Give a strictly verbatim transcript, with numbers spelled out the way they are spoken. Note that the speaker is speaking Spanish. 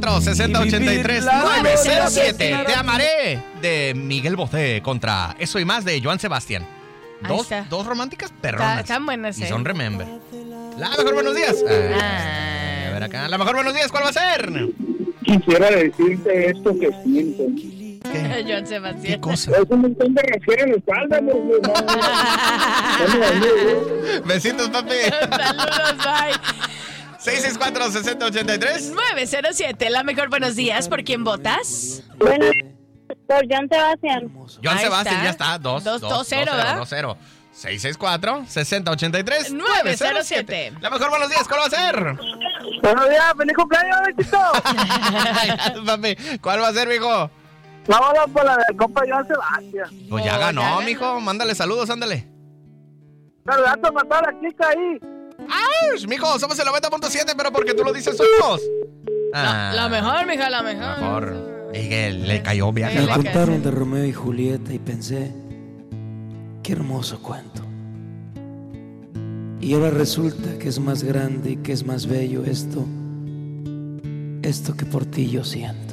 sesenta ochenta y tres nueve cero siete. Te amaré de Miguel Bosé contra Eso y Más de Joan Sebastián. Dos, dos románticas perronas. Están buenas, y eh. son Remember. La mejor buenos días. Ah, a ver acá. La mejor buenos días, ¿cuál va a ser? Quisiera decirte esto que siento. ¿Qué? Joan Sebastián. ¿Qué cosa? Es un montón de rasquera en la espalda, no. Besitos, papi. Saludos, bye. seis seis cuatro, sesenta ochenta y tres nueve cero siete, la mejor buenos días. ¿Por quién votas? Bueno, por Joan Sebastián. Joan Ahí Sebastián está. ya está. dos Dos- dos cero, ¿verdad? dos cero. seis seis cuatro, sesenta ochenta y tres nueve cero siete. La mejor buenos días, ¿cuál va a ser? Buenos días, feliz cumpleaños, Betito. Papi, ¿cuál va a ser, mijo? Vámonos por la del compa Joan Sebastián. Pues Oh, ya ya ganó, ganó. mijo. Mándale saludos, ándale. Saludato para toda la clica ahí. ¡Ay, mijo! Somos el noventa punto siete, pero porque tú lo dices somos. La, la mejor, mija, la mejor. Mejor. Es que le cayó viaje Sí, al le vato. cayó. Contaron de Romeo y Julieta y pensé, qué hermoso cuento. Y ahora resulta que es más grande y que es más bello esto, esto que por ti yo siento.